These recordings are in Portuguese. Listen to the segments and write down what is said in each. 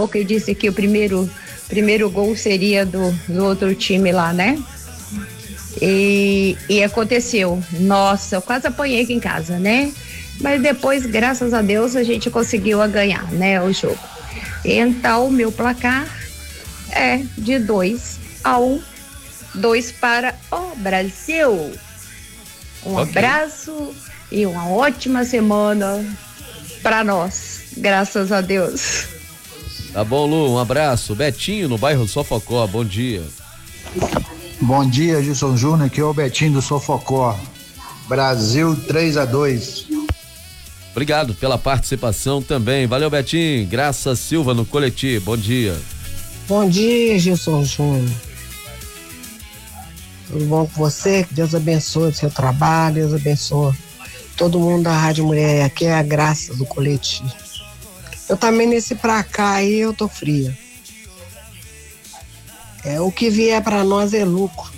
boca e disse que o primeiro gol seria do outro time lá, né? E aconteceu. Nossa, eu quase apanhei aqui em casa, né? Mas depois, graças a Deus, a gente conseguiu ganhar, né, o jogo. Então, o meu placar é de 2-1, 2 para o Brasil. Um abraço e uma ótima semana para nós, graças a Deus. Tá bom, Lu, um abraço. Betinho, no bairro Sofocó, bom dia. Bom dia, Gilson Júnior, aqui é o Betinho do Sofocó. Brasil 3-2. Obrigado pela participação também. Valeu, Betinho. Graça Silva no Coletivo. Bom dia. Bom dia, Gilson Júnior. Tudo bom com você? Que Deus abençoe o seu trabalho, Deus abençoe todo mundo da Rádio Mulher. Aqui é a Graça do Coletivo. Eu também nesse pra cá aí eu tô fria. O que vier pra nós é lucro.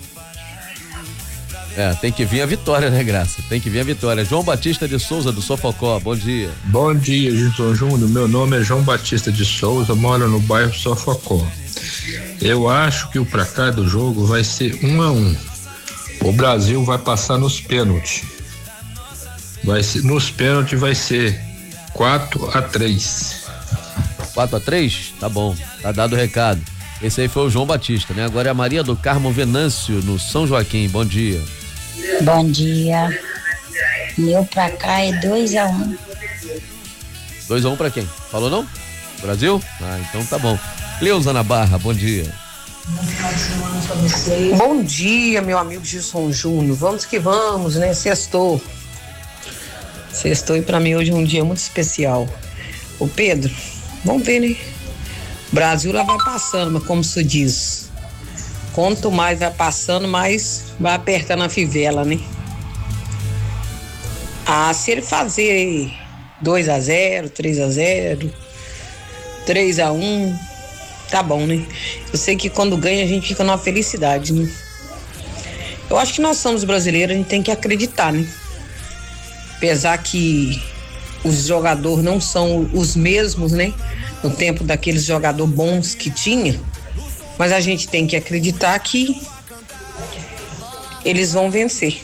Tem que vir a vitória, né, Graça? Tem que vir a vitória. João Batista de Souza, do Sofocó, bom dia. Bom dia, Gilson Júnior. Meu nome é João Batista de Souza, moro no bairro Sofocó. Eu acho que o placar do jogo vai ser 1-1. O Brasil vai passar nos pênaltis. Nos pênaltis vai ser 4-3. 4-3? Tá bom, tá dado o recado. Esse aí foi o João Batista, né? Agora é a Maria do Carmo Venâncio, no São Joaquim, bom dia. Bom dia. Meu pra cá é 2-1. 2-1 pra quem? Falou não? Brasil? Então tá bom. Cleusa na Barra, bom dia. Bom dia, meu amigo Gilson Júnior. Vamos que vamos, né? Sextou. E pra mim hoje é um dia muito especial. Ô Pedro, vamos ver, né? O Brasil lá vai passando, mas como se diz, quanto mais vai passando, mais vai apertando a fivela, né? Se ele fazer 2-0, 3-0, 3-1, tá bom, né? Eu sei que quando ganha a gente fica numa felicidade, né? Eu acho que nós somos brasileiros, a gente tem que acreditar, né? Apesar que os jogadores não são os mesmos, né? No tempo daqueles jogadores bons que tinha, mas a gente tem que acreditar que eles vão vencer.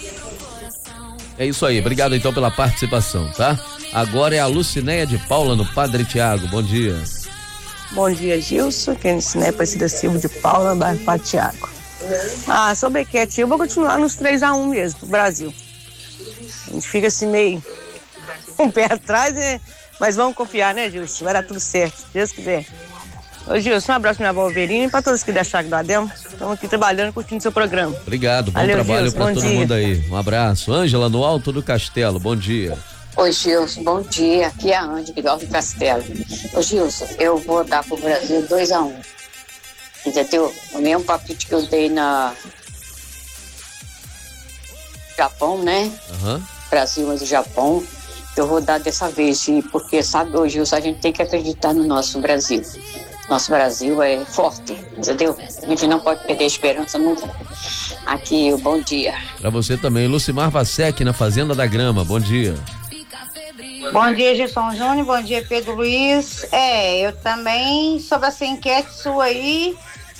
É isso aí, obrigado então pela participação, tá? Agora é a Lucinéia de Paula no Padre Tiago, bom dia. Bom dia, Gilson, quem ensina é Aparecida Silva de Paula, no bairro Padre Tiago. Sobre Bequete, eu vou continuar nos 3-1 mesmo, pro Brasil. A gente fica assim meio um pé atrás, né? Mas vamos confiar, né, Gilson? Vai dar tudo certo, se Deus quiser. Ô, Gilson, um abraço pra minha avó Ovelhinha e pra todos que da Chácara do Ademo. Estamos aqui trabalhando, curtindo seu programa. Obrigado, bom Valeu, trabalho Gilson, pra bom todo dia. mundo aí. Um abraço. Ângela, no Alto do Castelo, bom dia. Oi, Gilson, bom dia. Aqui é a Ângela, do Alto do Castelo. Ô, Gilson, eu vou dar pro Brasil 2-1. Entendeu? O mesmo palpite que eu dei na Japão, né? Brasil, mas o Japão. Eu vou dar dessa vez, porque, sabe, hoje a gente tem que acreditar no nosso Brasil. Nosso Brasil é forte, entendeu? A gente não pode perder a esperança nunca. Aqui, bom dia. Pra você também, Lucimar Vassec, na Fazenda da Grama, bom dia. Bom dia, Gilson Júnior, bom dia, Pedro Luiz. Eu também, sobre essa enquete sua aí,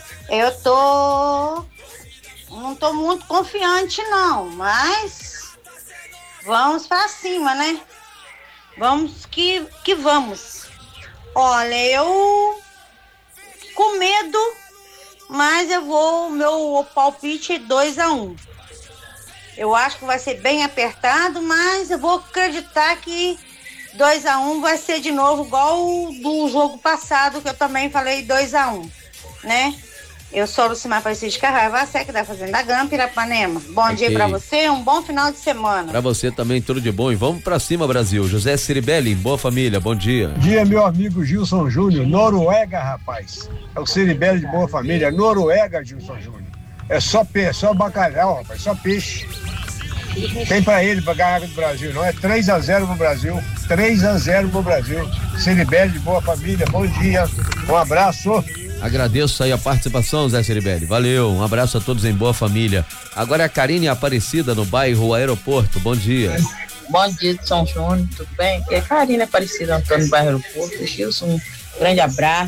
não tô muito confiante não, mas vamos pra cima, né? Vamos que vamos. Olha, eu com medo, mas meu palpite é 2-1. Eu acho que vai ser bem apertado, mas eu vou acreditar que 2-1 vai ser de novo igual do jogo passado, que eu também falei 2-1, né? Eu sou a Lucimar Aparecida de Carvalho Vassec, da Fazenda da Grama, Pirapanema. Bom dia pra você, um bom final de semana. Pra você também, tudo de bom. E vamos pra cima, Brasil. José Ciribelli, boa família, bom dia. Bom dia, meu amigo Gilson Júnior. Noruega, rapaz. É o Ciribelli de boa família. Noruega, Gilson Júnior. É só bacalhau, rapaz, só peixe. Tem pra ele pra ganhar do Brasil, não é 3-0 pro Brasil. 3-0 pro Brasil. Ciribelli de boa família, bom dia. Um abraço. Agradeço aí a participação, Zé Ciribelli. Valeu, um abraço a todos em boa família. Agora é a Karine Aparecida no bairro Aeroporto. Bom dia. Bom dia, São João, tudo bem? Aqui é Karine Aparecida, Antônio, bairro Aeroporto. Gilson, um grande abraço.